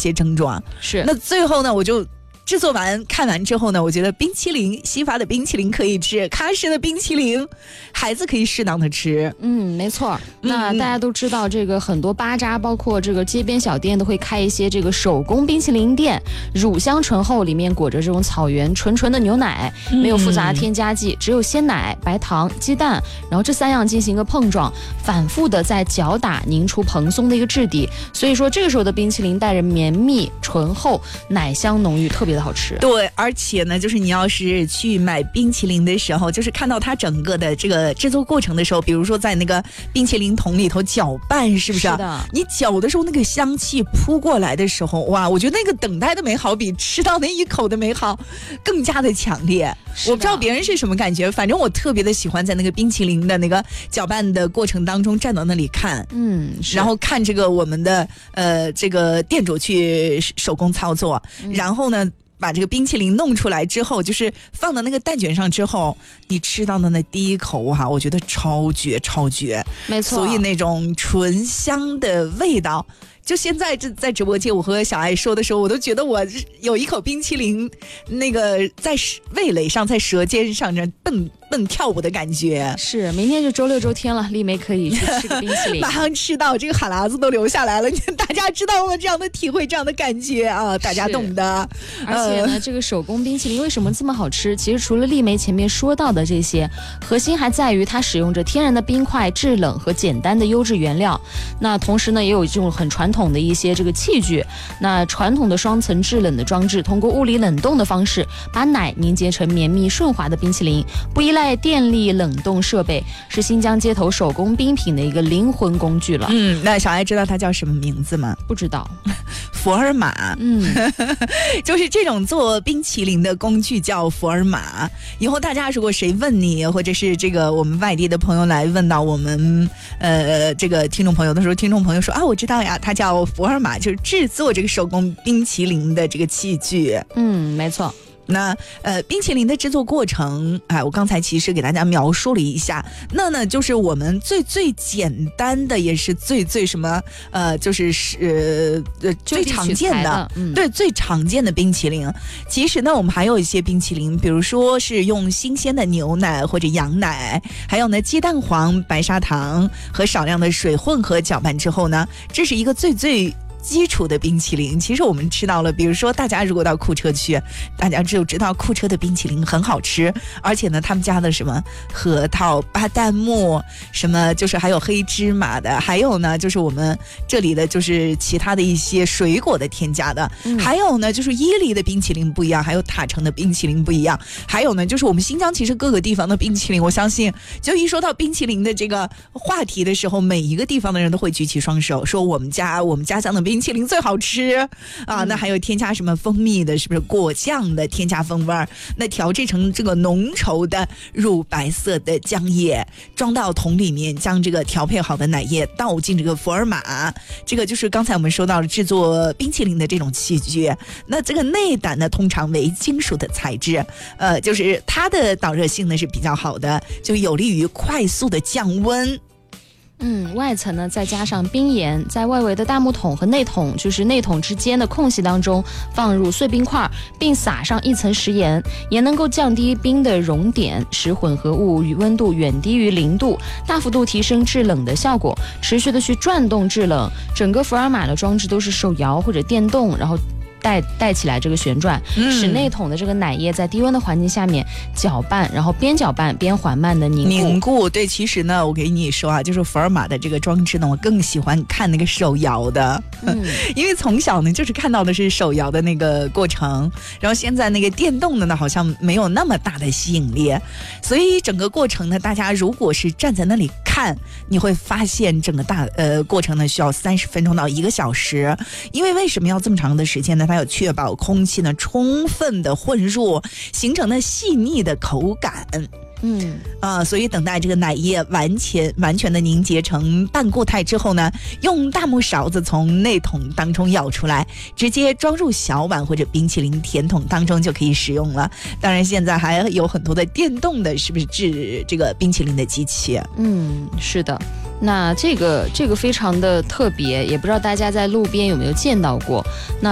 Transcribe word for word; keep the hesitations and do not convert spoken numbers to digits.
些症状。 是， 那最后呢，我就制作完看完之后呢，我觉得冰淇淋，西法的冰淇淋可以吃，喀什的冰淇淋孩子可以适当的吃。 嗯，没错。那大家都知道，这个很多巴扎包括这个街边小店都会开一些这个手工冰淇淋店，乳香醇厚，里面裹着这种草原纯纯的牛奶，没有复杂的添加剂，只有鲜奶、白糖、鸡蛋，然后这三样进行一个碰撞，反复的在搅打凝出蓬松的一个质地。所以说这个时候的冰淇淋带着绵密醇厚，奶香浓郁，特别的好吃。 对，而且呢，就是你要是去买冰淇淋的时候，就是看到它整个的这个制作过程的时候，比如说在那个冰淇淋桶里头搅拌，是不是？ 是的。 你搅的时候，那个香气扑过来的时候，哇，我觉得那个等待的美好比吃到那一口的美好更加的强烈。我不知道别人是什么感觉，反正我特别的喜欢在那个冰淇淋的那个搅拌的过程当中站到那里看， 嗯， 然后看这个我们的呃这个店主去手工操作，嗯、然后呢。把这个冰淇淋弄出来之后，就是放到那个蛋卷上之后，你吃到的那第一口哈，我觉得超绝超绝， 没错。 所以那种醇香的味道，就现在这在直播间，我和小爱说的时候，我都觉得我有一口冰淇淋，那个在味蕾上，在舌尖上这蹦蹦跳舞的感觉。 是，明天就周六周天了，丽梅可以去吃个冰淇淋， 马上吃到这个哈喇子都流下来了。大家知道我这样的体会，这样的感觉啊，大家懂的。 而且呢，呃、这个手工冰淇淋为什么这么好吃？其实除了丽梅前面说到的这些，核心还在于它使用着天然的冰块、制冷和简单的优质原料。那同时呢，也有这种很传统的一些这个器具。那传统的双层制冷的装置，通过物理冷冻的方式，把奶凝结成绵密顺滑的冰淇淋，不依赖电力冷冻设备，是新疆街头手工冰品的一个灵魂工具了。 嗯，那小爱知道它叫什么名字吗？ 不知道。 福尔马。嗯，就是这种做冰淇淋的工具叫福尔马。以后大家如果谁问你，或者是这个我们外地的朋友来问到我们呃这个听众朋友的时候，听众朋友说啊，我知道呀，它叫福尔马，就是制作这个手工冰淇淋的这个器具。 嗯，没错。 那呃，冰淇淋的制作过程，哎，我刚才其实给大家描述了一下。那呢，就是我们最最简单的，也是最最什么呃，就是是呃最常见的，嗯、对，最常见的冰淇淋。其实呢，我们还有一些冰淇淋，比如说是用新鲜的牛奶或者羊奶，还有呢鸡蛋黄、白砂糖和少量的水混合搅拌之后呢，这是一个最最。基础的冰淇淋，其实我们吃到了，比如说大家如果到库车去，大家就知道库车的冰淇淋很好吃，而且呢他们家的什么核桃、巴旦木，什么就是还有黑芝麻的，还有呢就是我们这里的就是其他的一些水果的添加的、嗯、还有呢就是伊犁的冰淇淋不一样，还有塔城的冰淇淋不一样，还有呢就是我们新疆其实各个地方的冰淇淋，我相信就一说到冰淇淋的这个话题的时候，每一个地方的人都会举起双手说我们家我们家乡的冰淇淋最好吃啊！那还有添加什么蜂蜜的，是不是果酱的添加风味儿？那调制成这个浓稠的乳白色的浆液，装到桶里面，将这个调配好的奶液倒进这个福尔马，这个就是刚才我们说到了制作冰淇淋的这种器具。那这个内胆呢，通常为金属的材质，呃，就是它的导热性呢是比较好的，就有利于快速的降温。 嗯，外层呢再加上冰盐，在外围的大木桶和内桶，就是内桶之间的空隙当中放入碎冰块，并撒上一层食盐，盐能够降低冰的熔点，使混合物与温度远低于零度，大幅度提升制冷的效果，持续的去转动制冷。整个福尔马的装置都是手摇或者电动，然后带带起来这个旋转，使内桶的这个奶液在低温的环境下面搅拌，然后边搅拌边缓慢的凝固。 凝固，对，其实呢，我给你说啊，就是福尔马的这个装置呢，我更喜欢看那个手摇的，嗯，因为从小呢就是看到的是手摇的那个过程，然后现在那个电动的呢，好像没有那么大的吸引力，所以整个过程呢，大家如果是站在那里看，你会发现整个大呃过程呢需要三十分钟到一个小时，因为为什么要这么长的时间呢？它要确保空气呢充分的混入，形成了细腻的口感。嗯啊、呃，所以等待这个奶液完全完全的凝结成半固态之后呢，用大木勺子从内桶当中舀出来，直接装入小碗或者冰淇淋甜筒当中就可以使用了。当然现在还有很多的电动的，是不是制这个冰淇淋的机器？ 嗯，是的。那这个这个非常的特别，也不知道大家在路边有没有见到过。那